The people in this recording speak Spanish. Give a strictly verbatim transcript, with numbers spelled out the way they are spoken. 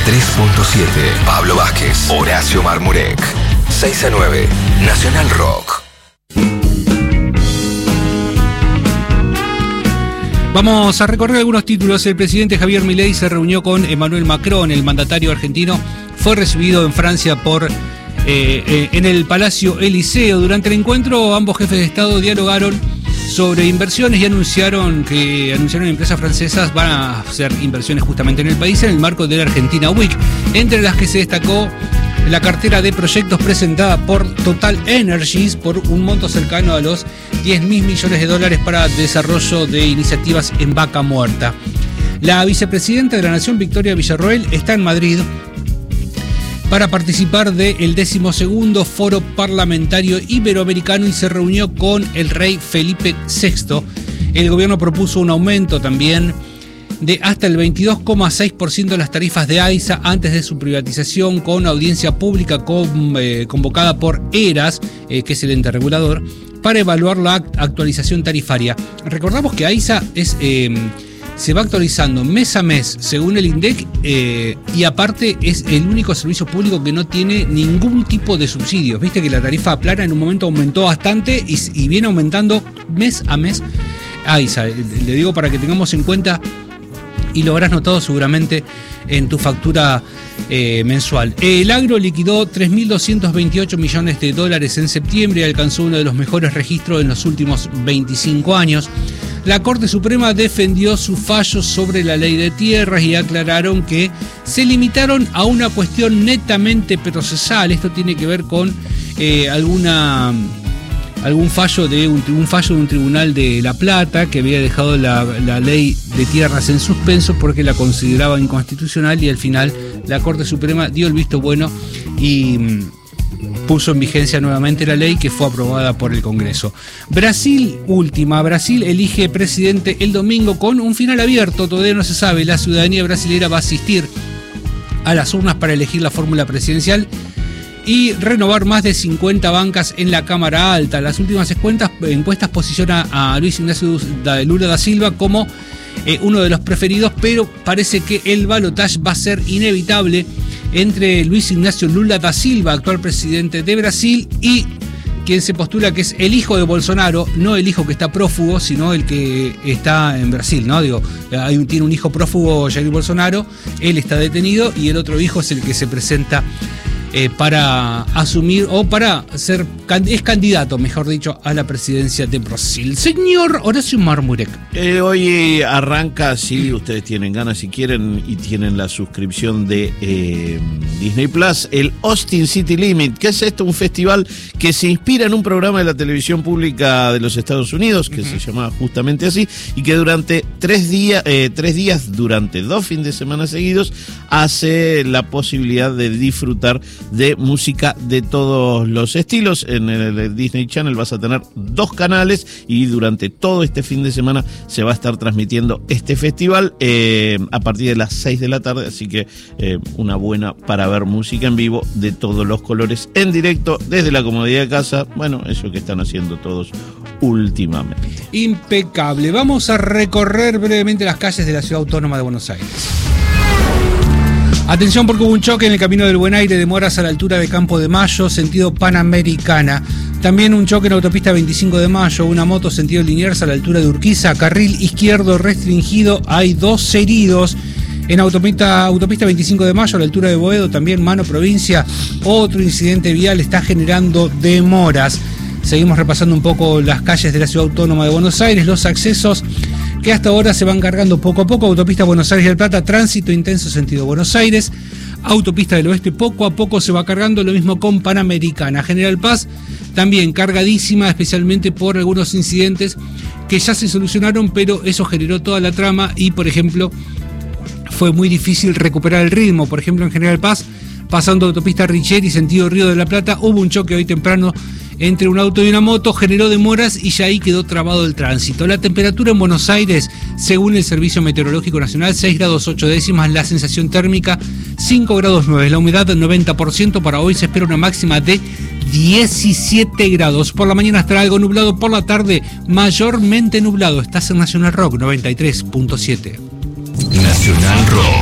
tres punto siete. Pablo Vázquez, Horacio Marmurek. seis a nueve, Nacional Rock. Vamos a recorrer algunos títulos. El presidente Javier Milei se reunió con Emmanuel Macron. El mandatario argentino fue recibido en Francia por... Eh, eh, en el Palacio Eliseo. Durante el encuentro, ambos jefes de Estado dialogaron sobre inversiones y anunciaron que anunciaron empresas francesas van a hacer inversiones justamente en el país en el marco de la Argentina Week, entre las que se destacó la cartera de proyectos presentada por Total Energies por un monto cercano a los diez mil millones de dólares para desarrollo de iniciativas en Vaca Muerta. La vicepresidenta de la Nación, Victoria Villarroel, está en Madrid para participar del decimosegundo Foro Parlamentario Iberoamericano y se reunió con el rey Felipe sexto. El gobierno propuso un aumento también de hasta el veintidós coma seis por ciento de las tarifas de AISA antes de su privatización, con audiencia pública con, eh, convocada por ERAS, eh, que es el ente regulador, para evaluar la actualización tarifaria. Recordamos que AISA es... Eh, se va actualizando mes a mes según el INDEC eh, y aparte es el único servicio público que no tiene ningún tipo de subsidios. Viste que la tarifa plana en un momento aumentó bastante y, y viene aumentando mes a mes. AISA, le digo para que tengamos en cuenta y lo habrás notado seguramente en tu factura eh, mensual. El agro liquidó tres mil doscientos veintiocho millones de dólares en septiembre y alcanzó uno de los mejores registros en los últimos veinticinco años. La Corte Suprema defendió su fallo sobre la ley de tierras y aclararon que se limitaron a una cuestión netamente procesal. Esto tiene que ver con eh, alguna... algún fallo de un, un fallo de un tribunal de La Plata que había dejado la, la ley de tierras en suspenso porque la consideraba inconstitucional y al final la Corte Suprema dio el visto bueno y mmm, puso en vigencia nuevamente la ley que fue aprobada por el Congreso. Brasil, última. Brasil elige presidente el domingo con un final abierto. Todavía no se sabe. La ciudadanía brasileña va a asistir a las urnas para elegir la fórmula presidencial y renovar más de cincuenta bancas en la Cámara Alta. Las últimas encuestas, encuestas posicionan a Luis Ignacio Lula da Silva como eh, uno de los preferidos, pero parece que el balotaje va a ser inevitable entre Luis Ignacio Lula da Silva, actual presidente de Brasil, y quien se postula que es el hijo de Bolsonaro, no el hijo que está prófugo, sino el que está en Brasil, ¿no? Digo, hay un, tiene un hijo prófugo, Jair Bolsonaro, él está detenido y el otro hijo es el que se presenta Eh, para asumir o para ser, es candidato, mejor dicho, a la presidencia de Brasil. Señor Horacio Marmurek. Eh, hoy arranca, si ustedes tienen ganas, si quieren, y tienen la suscripción de eh, Disney Plus, el Austin City Limit. ¿Qué es esto? Un festival que se inspira en un programa de la televisión pública de los Estados Unidos, que uh-huh. se llamaba justamente así, y que durante tres días, eh, tres días, durante dos fines de semana seguidos, hace la posibilidad de disfrutar de música de todos los estilos. En el Disney Channel vas a tener dos canales y durante todo este fin de semana se va a estar transmitiendo este festival eh, a partir de las seis de la tarde, así que eh, una buena para ver música en vivo de todos los colores en directo desde la comodidad de casa. Bueno, eso que están haciendo todos últimamente. Impecable. Vamos a recorrer brevemente las calles de la Ciudad Autónoma de Buenos Aires. Atención porque hubo un choque en el Camino del Buen Aire de Moras a la altura de Campo de Mayo, sentido Panamericana. También un choque en autopista veinticinco de Mayo, una moto sentido Liniers a la altura de Urquiza, carril izquierdo restringido, hay dos heridos. En autopista, autopista veinticinco de Mayo a la altura de Boedo, también Mano Provincia, otro incidente vial está generando demoras. Seguimos repasando un poco las calles de la Ciudad Autónoma de Buenos Aires, los accesos que hasta ahora se van cargando poco a poco. Autopista Buenos Aires del Plata, tránsito intenso sentido Buenos Aires. Autopista del Oeste poco a poco se va cargando, lo mismo con Panamericana. General Paz también cargadísima, especialmente por algunos incidentes que ya se solucionaron, pero eso generó toda la trama y, por ejemplo, fue muy difícil recuperar el ritmo. Por ejemplo, en General Paz, pasando autopista Richeri, sentido Río de la Plata, hubo un choque hoy temprano entre un auto y una moto, generó demoras y ya ahí quedó trabado el tránsito. La temperatura en Buenos Aires, según el Servicio Meteorológico Nacional, seis grados ocho décimas, la sensación térmica cinco grados nueve, la humedad noventa por ciento. Para hoy se espera una máxima de diecisiete grados. Por la mañana estará algo nublado, por la tarde mayormente nublado. Estás en Nacional Rock noventa y tres punto siete. Nacional Rock.